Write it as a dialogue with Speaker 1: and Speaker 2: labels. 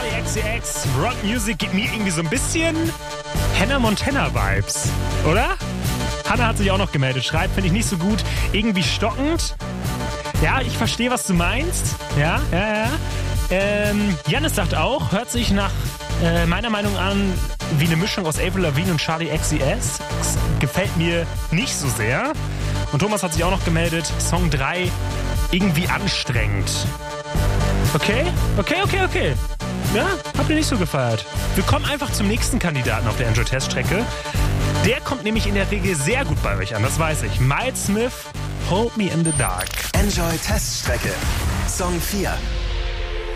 Speaker 1: Charlie XCX, Rock Music gibt mir irgendwie so ein bisschen Hannah Montana Vibes, oder? Hannah hat sich auch noch gemeldet, schreibt, finde ich nicht so gut, irgendwie stockend. Ja, ich verstehe, was du meinst. Ja. Janis sagt auch, hört sich nach meiner Meinung an wie eine Mischung aus Avril Lavigne und Charlie XCX. Gefällt mir nicht so sehr. Und Thomas hat sich auch noch gemeldet, Song 3 irgendwie anstrengend. Okay. Ja, habt ihr nicht so gefeiert. Wir kommen einfach zum nächsten Kandidaten auf der Enjoy-Teststrecke. Der kommt nämlich in der Regel sehr gut bei euch an, das weiß ich. Miles Smith, Hold Me in the Dark.
Speaker 2: Enjoy Teststrecke. Song 4.